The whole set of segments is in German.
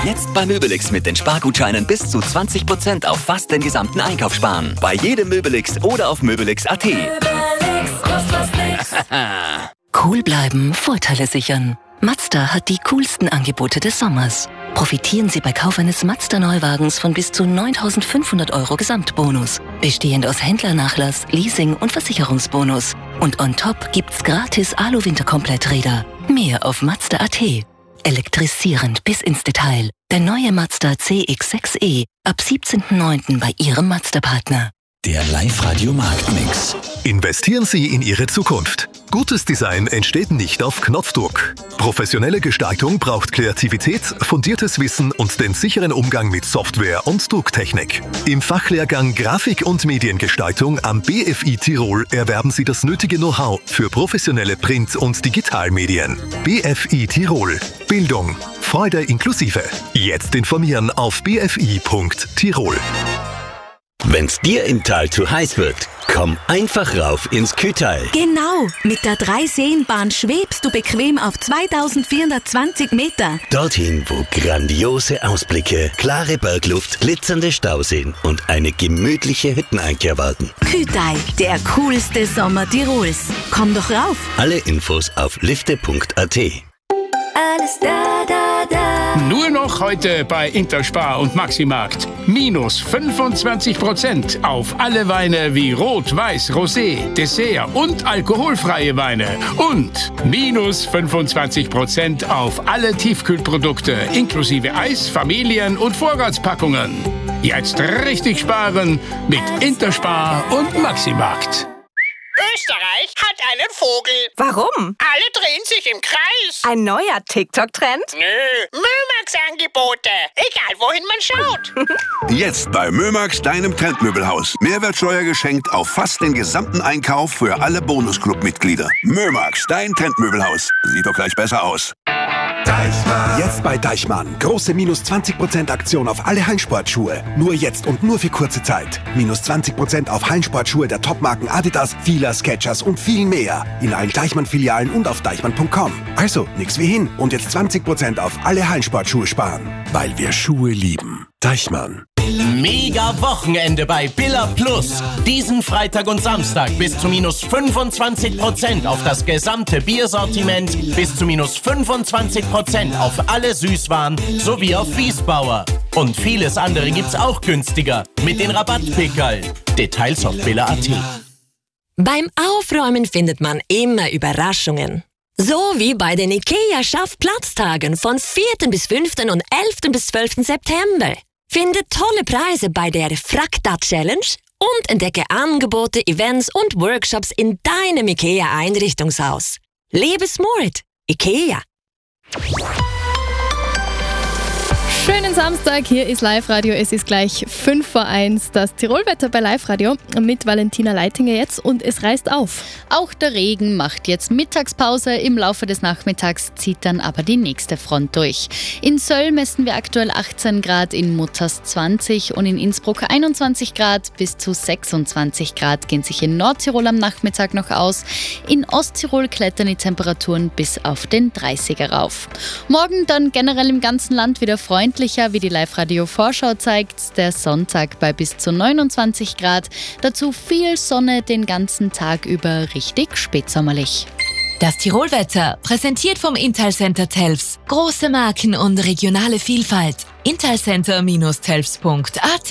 Jetzt bei Möbelix mit den Spargutscheinen bis zu 20% auf fast den gesamten Einkauf sparen. Bei jedem Möbelix oder auf möbelix.at. Cool bleiben, Vorteile sichern. Mazda hat die coolsten Angebote des Sommers. Profitieren Sie bei Kauf eines Mazda-Neuwagens von bis zu 9.500 € Gesamtbonus. Bestehend aus Händlernachlass, Leasing und Versicherungsbonus. Und on top gibt's gratis Alu-Winterkompletträder. Mehr auf Mazda.at. Elektrisierend bis ins Detail. Der neue Mazda CX-6e ab 17.09. bei Ihrem Mazda-Partner. Der Live-Radio-Marktmix. Investieren Sie in Ihre Zukunft. Gutes Design entsteht nicht auf Knopfdruck. Professionelle Gestaltung braucht Kreativität, fundiertes Wissen und den sicheren Umgang mit Software und Drucktechnik. Im Fachlehrgang Grafik- und Mediengestaltung am BFI Tirol erwerben Sie das nötige Know-how für professionelle Print- und Digitalmedien. BFI Tirol. Bildung. Freude inklusive. Jetzt informieren auf bfi.tirol. Wenn's dir im Tal zu heiß wird, komm einfach rauf ins Kühtal. Genau, mit der 3-Seen-Bahn schwebst du bequem auf 2420 Meter. Dorthin, wo grandiose Ausblicke, klare Bergluft, glitzernde Stauseen und eine gemütliche Hütteneinkehr warten. Kühtal, der coolste Sommer Tirols. Komm doch rauf. Alle Infos auf lifte.at. Alles da, da, da. Nur noch heute bei Interspar und Maximarkt. Minus 25% auf alle Weine wie Rot, Weiß, Rosé, Dessert und alkoholfreie Weine. Und minus 25% auf alle Tiefkühlprodukte inklusive Eis, Familien- und Vorratspackungen. Jetzt richtig sparen mit Interspar und Maximarkt. Österreich hat einen Vogel. Warum? Alle drehen sich im Kreis. Ein neuer TikTok-Trend? Nö, Mömax-Angebote. Egal, wohin man schaut. Jetzt bei Mömax, deinem Trendmöbelhaus. Mehrwertsteuer geschenkt auf fast den gesamten Einkauf für alle Bonusclub-Mitglieder. Mömax, dein Trendmöbelhaus. Sieht doch gleich besser aus. Deichmann. Jetzt bei Deichmann. Große minus 20% Aktion auf alle Hallensportschuhe. Nur jetzt und nur für kurze Zeit. Minus 20% auf Hallensportschuhe der Topmarken Adidas, Fila, Skechers und viel mehr. In allen Deichmann-Filialen und auf deichmann.com. Also, nix wie hin. Und jetzt 20% auf alle Hallensportschuhe sparen. Weil wir Schuhe lieben. Deichmann. Mega Wochenende bei Billa Plus. Diesen Freitag und Samstag bis zu minus 25% auf das gesamte Biersortiment, bis zu minus 25% auf alle Süßwaren sowie auf Wiesbauer. Und vieles andere gibt's auch günstiger mit den Rabattpickerl. Details auf billa.at. Beim Aufräumen findet man immer Überraschungen. So wie bei den IKEA-Schaffplatztagen von 4. bis 5. und 11. bis 12. September. Finde tolle Preise bei der Frakta-Challenge und entdecke Angebote, Events und Workshops in deinem IKEA-Einrichtungshaus. Lebe smart. IKEA. Schönen Samstag, hier ist Live-Radio. Es ist gleich 5:01, das Tirolwetter bei Live-Radio mit Valentina Leitinger jetzt und es reißt auf. Auch der Regen macht jetzt Mittagspause. Im Laufe des Nachmittags zieht dann aber die nächste Front durch. In Söll messen wir aktuell 18 Grad, in Mutters 20 und in Innsbruck 21 Grad. Bis zu 26 Grad gehen sich in Nordtirol am Nachmittag noch aus. In Osttirol klettern die Temperaturen bis auf den 30er rauf. Morgen dann generell im ganzen Land wieder freundlicher, wie die Live-Radio-Vorschau zeigt. Der Sonntag bei bis zu 29 Grad. Dazu viel Sonne den ganzen Tag über, richtig spätsommerlich. Das Tirolwetter, präsentiert vom Intalcenter Telfs. Große Marken und regionale Vielfalt. Intalcenter-telfs.at.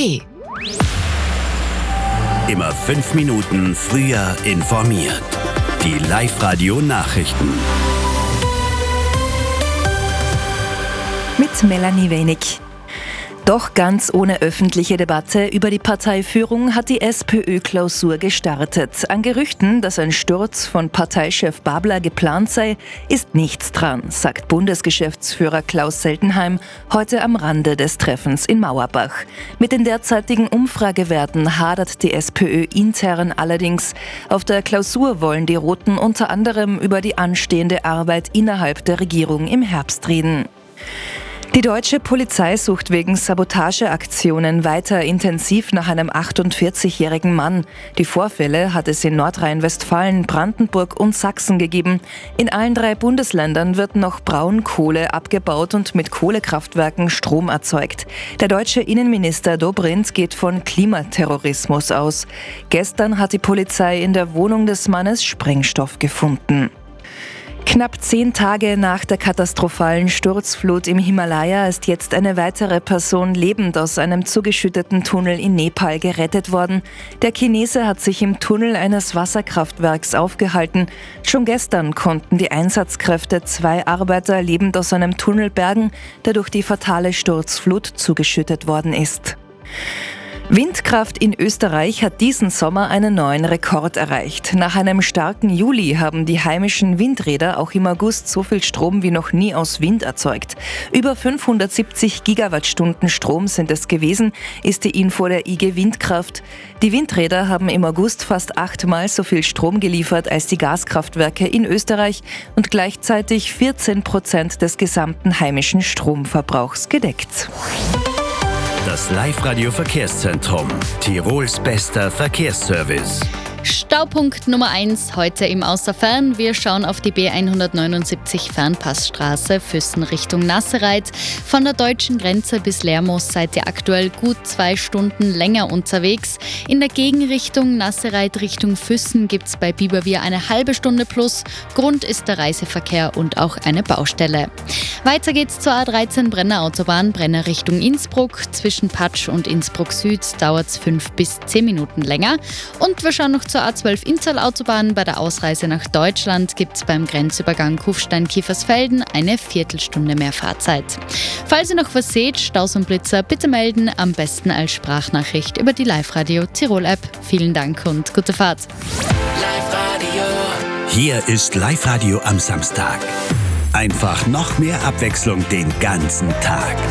Immer 5 Minuten früher informiert. Die Live-Radio-Nachrichten. Mit Melanie Wenig. Doch ganz ohne öffentliche Debatte über die Parteiführung hat die SPÖ-Klausur gestartet. An Gerüchten, dass ein Sturz von Parteichef Babler geplant sei, ist nichts dran, sagt Bundesgeschäftsführer Klaus Seltenheim heute am Rande des Treffens in Mauerbach. Mit den derzeitigen Umfragewerten hadert die SPÖ intern allerdings. Auf der Klausur wollen die Roten unter anderem über die anstehende Arbeit innerhalb der Regierung im Herbst reden. Die deutsche Polizei sucht wegen Sabotageaktionen weiter intensiv nach einem 48-jährigen Mann. Die Vorfälle hat es in Nordrhein-Westfalen, Brandenburg und Sachsen gegeben. In allen 3 Bundesländern wird noch Braunkohle abgebaut und mit Kohlekraftwerken Strom erzeugt. Der deutsche Innenminister Dobrindt geht von Klimaterrorismus aus. Gestern hat die Polizei in der Wohnung des Mannes Sprengstoff gefunden. Knapp 10 Tage nach der katastrophalen Sturzflut im Himalaya ist jetzt eine weitere Person lebend aus einem zugeschütteten Tunnel in Nepal gerettet worden. Der Chinese hat sich im Tunnel eines Wasserkraftwerks aufgehalten. Schon gestern konnten die Einsatzkräfte 2 Arbeiter lebend aus einem Tunnel bergen, der durch die fatale Sturzflut zugeschüttet worden ist. Windkraft in Österreich hat diesen Sommer einen neuen Rekord erreicht. Nach einem starken Juli haben die heimischen Windräder auch im August so viel Strom wie noch nie aus Wind erzeugt. Über 570 Gigawattstunden Strom sind es gewesen, ist die Info der IG Windkraft. Die Windräder haben im August fast 8-mal so viel Strom geliefert als die Gaskraftwerke in Österreich und gleichzeitig 14% des gesamten heimischen Stromverbrauchs gedeckt. Das Live-Radio-Verkehrszentrum. Tirols bester Verkehrsservice. Staupunkt Nummer 1 heute im Außerfern. Wir schauen auf die B179 Fernpassstraße Füssen Richtung Nassereit. Von der deutschen Grenze bis Lermoos seid ihr aktuell gut 2 Stunden länger unterwegs. In der Gegenrichtung Nassereit Richtung Füssen gibt es bei Biberwier eine halbe Stunde plus. Grund ist der Reiseverkehr und auch eine Baustelle. Weiter geht's zur A13 Brenner Autobahn, Brenner Richtung Innsbruck. Zwischen Patsch und Innsbruck Süd dauert es 5 bis 10 Minuten länger. Und wir schauen noch zur A12 Inntal-Autobahn. Bei der Ausreise nach Deutschland gibt es beim Grenzübergang Kufstein-Kiefersfelden eine Viertelstunde mehr Fahrzeit. Falls ihr noch was seht, Staus und Blitzer, bitte melden, am besten als Sprachnachricht über die Live-Radio Tirol-App. Vielen Dank und gute Fahrt. Live-Radio. Hier ist Live-Radio am Samstag. Einfach noch mehr Abwechslung den ganzen Tag.